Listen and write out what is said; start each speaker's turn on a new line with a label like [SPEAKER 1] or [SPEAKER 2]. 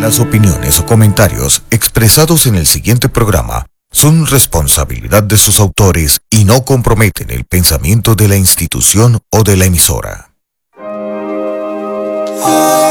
[SPEAKER 1] Las opiniones o comentarios expresados en el siguiente programa son responsabilidad de sus autores y no comprometen el pensamiento de la institución o de la emisora.